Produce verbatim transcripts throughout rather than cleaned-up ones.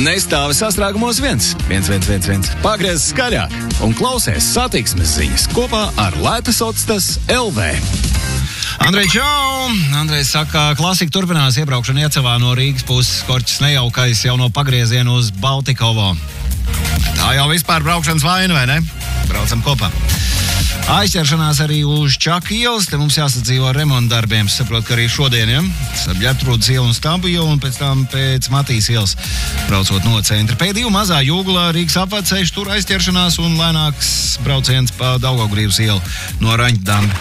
Nestāvi sastrēgumos viens, viens, viens, viens, viens. Pagriez skaļāk un klausies satiksmes ziņas kopā ar Lētas Ostas L V. Andrej, čau! Andrejs saka, klasika turpinās iebraukšanu Iecavā no Rīgas puses, Korķis nejaukais jau no pagriezienu uz Baltikovo. Tā jau vispār braukšanas vaina, vai ne? Braucam kopā. Aizķeršanās arī uz Čaka ielas, te mums jāsadzīvo ar remontdarbiem. Saprotu, ka arī šodien, ja? Ģertrūdas iela un Stabu iela un pēc tam pēc Matīs ielas braucot no centra. P divi mazā Jūglā Rīgas apveceļš, tur aizķeršanās un lēnāks brauciens pa Daugavgrīvas ielu no Raņķdambi.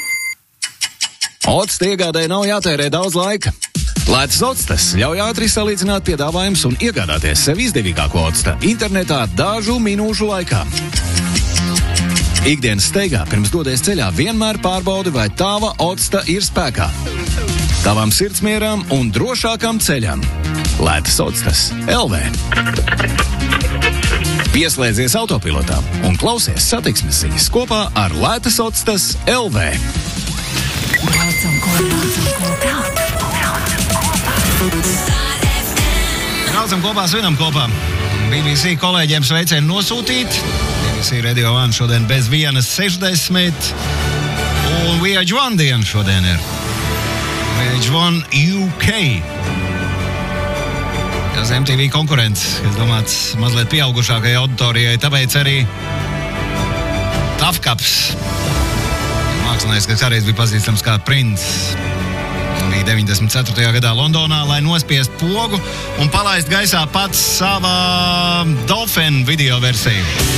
Octa iegādē nav jātērē daudz laika. Lētas Ostas ļauj ātri salīdzināt piedāvājumus un iegādāties sev izdevīgāko octa internetā dažu minūšu laikā. Ikdienas steigā pirms dodies ceļā vienmēr pārbaudi, vai tava octa ir spēkā. Tavam sirdsmieram un drošākam ceļam. Lētas Ostas L V. Pieslēdzies autopilotām un klausies satiksmes ziņas kopā ar Lētas Ostas L V. Braucam kopā. Braucam kopā, svinam kopā. B B C kolēģiem sveicienu nosūtīt. B B C Radio One šodien bez vienas sešdesmit. Un V H one diena šodien ir. V H one U K. Tas M T V konkurents, kas domāts mazliet pieaugušākai auditorijai, tāpēc arī Tough Cups. Mākslinieks, kas kādreiz bija pazīstams kā Prince. Bija deviņdesmit ceturtajā gadā Londonā, lai nospiest pogu un palaist gaisā pats savā Dolphin video versiju.